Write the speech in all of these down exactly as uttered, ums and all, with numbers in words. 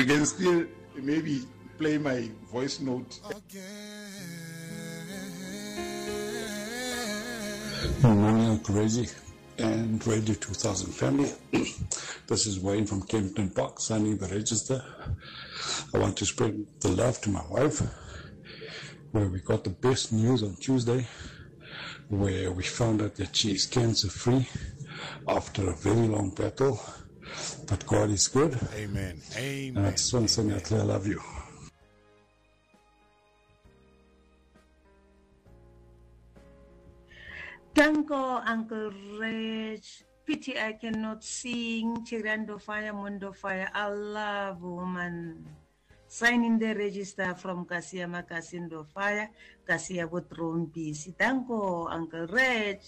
can still maybe play my voice note. Good morning, Uncle Reggie and Radio two thousand family. This is Wayne from Kempton Park, signing the register. I want to spread the love to my wife, where we got the best news on Tuesday, where we found out that she is cancer-free after a very long battle. But God is good. Amen. Amen. And I just want to say, Natalie, I love you. Danko, Uncle Reg. Pity I cannot sing. Chirando Fire, Mundo Fire. I love woman. Signing the register from Kasia Makasindo Fire. Kasia Botron Peace. Danko, Uncle Reg.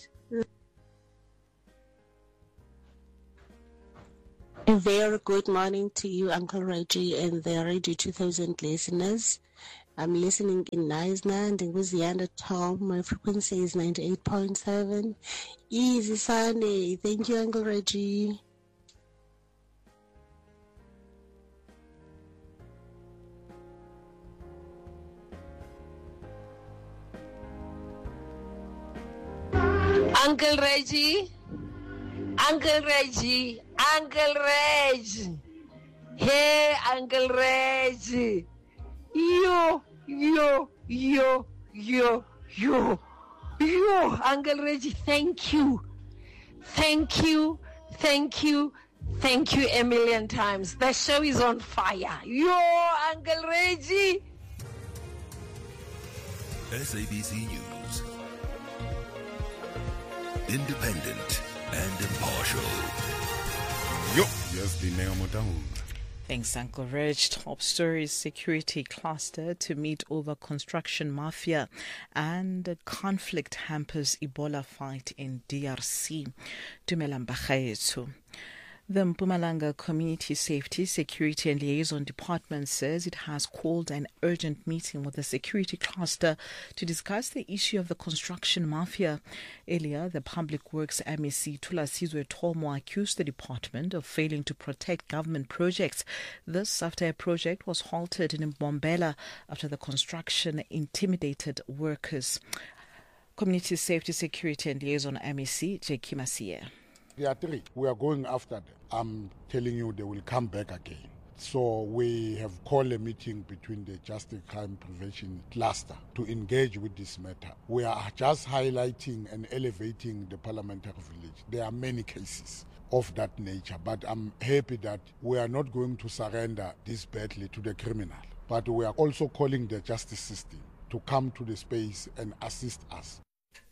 A very good morning to you, Uncle Reggie, and the Radio two thousand listeners. I'm listening in Neisner and in Louisiana Tom. My frequency is ninety-eight point seven. Easy Sunday. Thank you, Uncle Reggie. Uncle Reggie. Uncle Reggie. Uncle Reg. Hey, Uncle Reg. Yo, yo, yo, yo, yo, yo. Uncle Reggie, thank you. Thank you, thank you, thank you a million times. The show is on fire. Yo, Uncle Reggie. S A B C News. Independent and impartial. Yo, yes, the name of the Thanks, Uncle Reg. Top stories: security cluster to meet over construction mafia, and conflict hampers Ebola fight in D R C. Dumelang Bagaetso. The Mpumalanga Community Safety, Security and Liaison Department says it has called an urgent meeting with the security cluster to discuss the issue of the construction mafia. Earlier, the Public Works M E C Thulasizwe Thomo accused the department of failing to protect government projects. This after a project was halted in Mbombela after the construction intimidated workers. Community Safety, Security and Liaison M E C, Jackie Masia. There are three. We are going after them. I'm telling you, they will come back again. So we have called a meeting between the Justice Crime Prevention Cluster to engage with this matter. We are just highlighting and elevating the parliamentary village. There are many cases of that nature, but I'm happy that we are not going to surrender this battle to the criminal. But we are also calling the justice system to come to the space and assist us.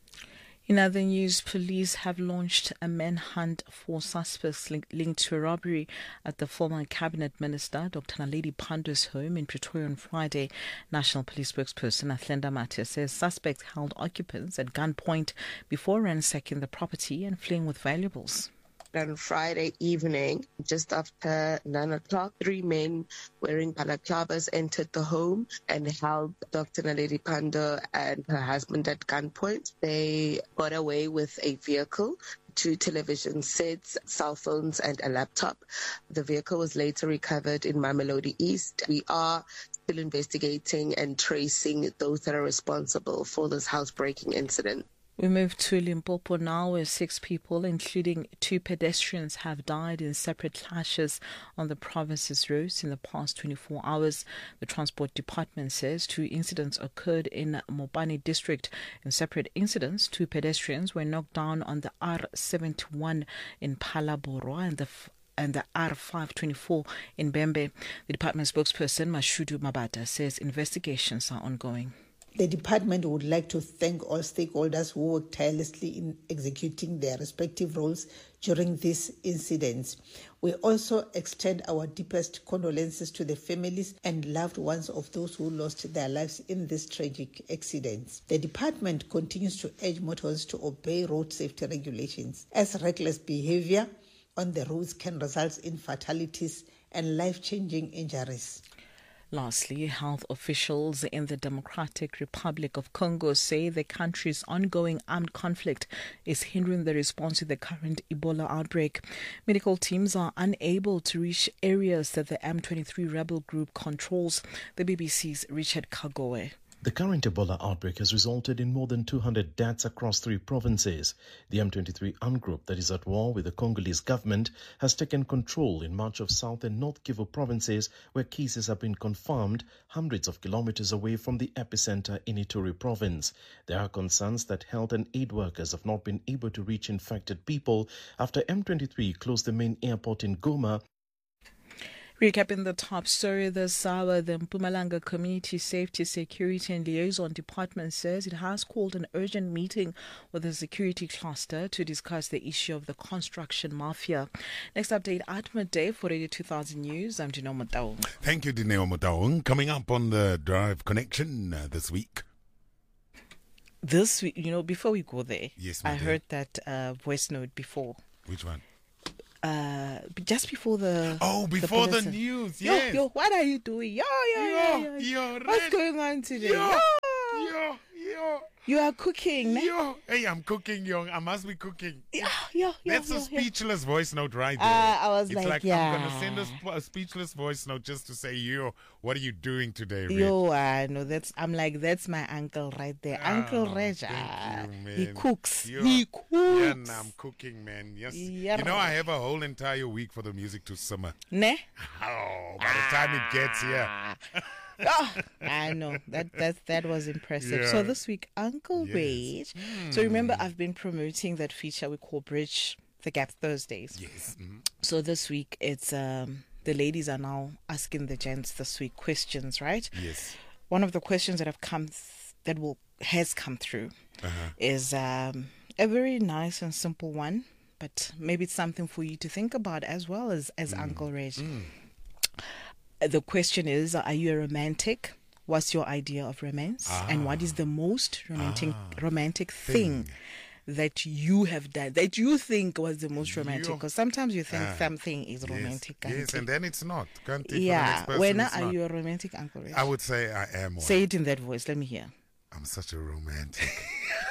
In other news, police have launched a manhunt for suspects link- linked to a robbery at the former cabinet minister, Doctor Naledi Pando's home in Pretoria on Friday. National Police spokesperson Athlenda Mathe says suspects held occupants at gunpoint before ransacking the property and fleeing with valuables. On Friday evening, just after nine o'clock, three men wearing balaclavas entered the home and held Doctor Naledi Pando and her husband at gunpoint. They got away with a vehicle, two television sets, cell phones, and a laptop. The vehicle was later recovered in Mamelodi East. We are still investigating and tracing those that are responsible for this housebreaking incident. We move to Limpopo now, where six people, including two pedestrians, have died in separate clashes on the province's roads in the past twenty-four hours. The Transport Department says two incidents occurred in Mopani district. In separate incidents, two pedestrians were knocked down on the R seventy-one in Phalaborwa and the and the R five twenty-four in Bembe. The department spokesperson, Mashudu Mabata, says investigations are ongoing. The department would like to thank all stakeholders who worked tirelessly in executing their respective roles during these incidents. We also extend our deepest condolences to the families and loved ones of those who lost their lives in these tragic accidents. The department continues to urge motorists to obey road safety regulations, as reckless behavior on the roads can result in fatalities and life-changing injuries. Lastly, health officials in the Democratic Republic of Congo say the country's ongoing armed conflict is hindering the response to the current Ebola outbreak. Medical teams are unable to reach areas that the M twenty-three rebel group controls. The B B C's Richard Kagoe. The current Ebola outbreak has resulted in more than two hundred deaths across three provinces. The M twenty-three armed group that is at war with the Congolese government has taken control in much of South and North Kivu provinces, where cases have been confirmed hundreds of kilometers away from the epicenter in Ituri province. There are concerns that health and aid workers have not been able to reach infected people after M twenty-three closed the main airport in Goma. Recapping the top story this hour, the Mpumalanga Community Safety, Security and Liaison Department says it has called an urgent meeting with the security cluster to discuss the issue of the construction mafia. Next update at midday for Radio two thousand News. I'm Dineo Motaung. Thank you, Dineo Motaung. Coming up on the Drive Connection uh, this week. This week, you know, before we go there, yes, I dear. heard that uh, voice note before. Which one? Uh, just before the oh before the, the news, yes. Yo, yo, what are you doing? Yo, yo, yo, yo. yo What's red. going on today? Yo, yo, yo, yo. You are cooking, ne? Yo, hey, I'm cooking, yo. I must be cooking. Yo, yo, yo. That's yo, a speechless yo. voice note right there. Uh, I was it's like, like yeah. I'm gonna send a, sp- a speechless voice note just to say, yo, what are you doing today, Red? Yo, I uh, know that's. I'm like, that's my uncle right there, oh, Uncle Reja. He cooks. Yo, he cooks. Yeah, nah, I'm cooking, man. Yes. Yeah. You know, I have a whole entire week for the music to simmer. Ne? Oh, by the time it gets here. Oh, I know that that that was impressive. Yeah. So this week, Uncle yes. Rage. Mm. So remember, I've been promoting that feature we call Bridge the Gap Thursdays. Yes. Mm-hmm. So this week, it's um the ladies are now asking the gents this week questions, right? Yes. One of the questions that have come th- that will has come through uh-huh. is um a very nice and simple one, but maybe it's something for you to think about as well as as mm. Uncle Rage. Mm. The question is, are you a romantic? What's your idea of romance? Ah. And what is the most romantic ah. romantic thing, thing that you have done, that you think was the most romantic? Because sometimes you think ah. something is romantic. Yes, yes, and then it's not. Can't yeah. When are not. you a romantic, Uncle Rich? I would say I am one. Say it in that voice. Let me hear. I'm such a romantic.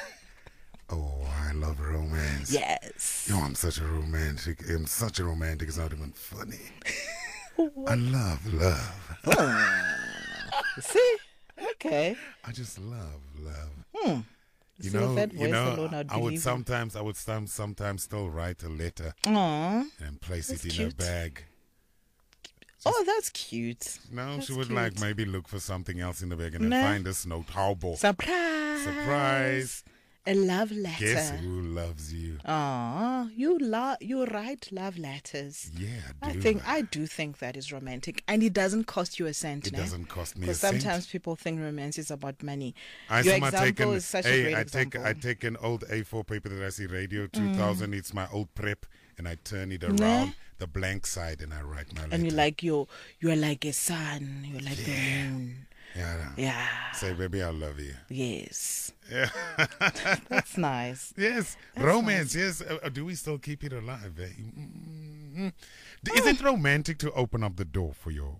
Oh, I love romance. Yes. Yo, I'm such a romantic. I'm such a romantic. It's not even funny. I love love. Oh. See? Okay. I just love love. Hmm. You See, know, that you voice know, alone, I'd I would believe sometimes, I would some, sometimes still write a letter Aww. and place That's it in cute. a bag. Just, oh, that's cute. No, that's she would cute. like maybe look for something else in the bag and nah. then find this note. How about surprise? Surprise! A love letter. Guess who loves you? Oh, you love you write love letters. Yeah, I do. I think I do think that is romantic, and it doesn't cost you a cent. It no? doesn't cost me a Because cent. sometimes people think romance is about money. I Your example example taken, is such hey, a great I example. take I take an old A four paper that I see Radio two thousand. Mm. It's my old prep, and I turn it around nah. the blank side, and I write my letter. And you're like you're you're like a sun. You're like yeah. the moon. Yeah. Yeah. Say, baby, I love you. Yes. Yeah. That's nice. Yes. That's romance. nice. Yes. Uh, do we still keep it alive? Eh? Mm-hmm. Is it romantic to open up the door for your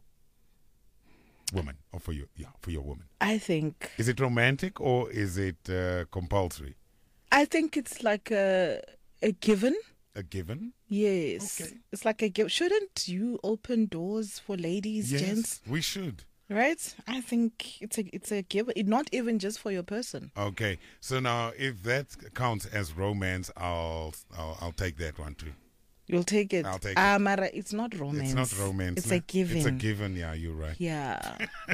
woman or for your yeah for your woman? I think. Is it romantic or is it uh, compulsory? I think it's like a a given. A given? Yes. Okay. It's like a given. Shouldn't you open doors for ladies, yes, gents? We should. Right? I think it's a it's a given. It, not even just for your person. Okay. So now, if that counts as romance, I'll I'll, I'll take that one too. You'll take it. I'll take uh, it. Mara, it's not romance. It's not romance. It's no? a given. It's a given. Yeah, you're right. Yeah.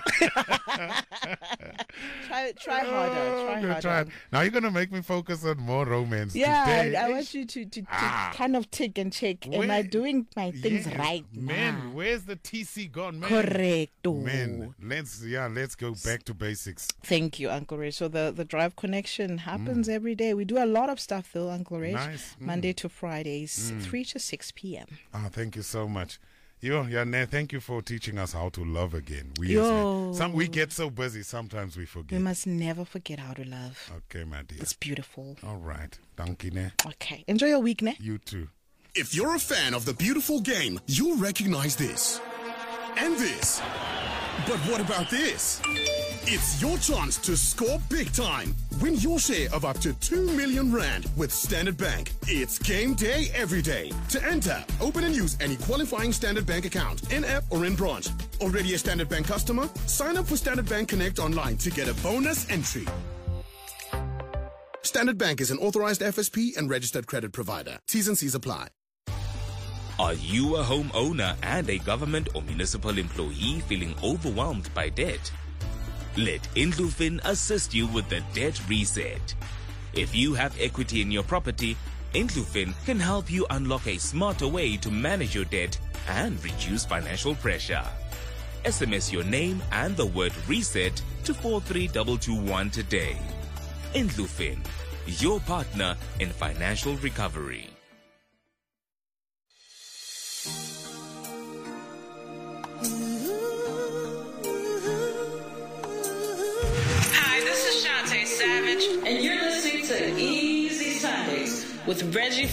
try try harder. Try oh, harder. Try it. Now you're gonna make me focus on more romance. Yeah, today. I, I want you to, to, to ah. kind of tick and check. Where, Am I doing my things yes. right Man, now? where's the T C gone, man? Correcto. Man, let's yeah, let's go back to basics. Thank you, Uncle Ray. So the, the Drive Connection happens mm. every day. We do a lot of stuff though, Uncle Ray. Nice. Mm. Monday to Fridays, mm. three to six p.m. Ah, thank you so much. Yo, yeah, nah, thank you for teaching us how to love again. We Yo. Some we get so busy, sometimes we forget. We must never forget how to love. Okay, my dear. It's beautiful. All right. Thank you, ne? Okay. Enjoy your week, ne? You too. If you're a fan of the beautiful game, you'll recognize this. And this. But what about this? It's your chance to score big time. Win your share of up to two million rand with Standard Bank. It's game day every day. To enter, open and use any qualifying Standard Bank account, in-app or in branch. Already a Standard Bank customer? Sign up for Standard Bank Connect online to get a bonus entry. Standard Bank is an authorized F S P and registered credit provider. T's and C's apply. Are you a homeowner and a government or municipal employee feeling overwhelmed by debt? Let Indlufin assist you with the debt reset. If you have equity in your property, Indlufin can help you unlock a smarter way to manage your debt and reduce financial pressure. S M S your name and the word reset to four three two two one today. Indlufin, your partner in financial recovery. Hi, this is Shantae Savage, and you're listening to Easy Sundays with Reggie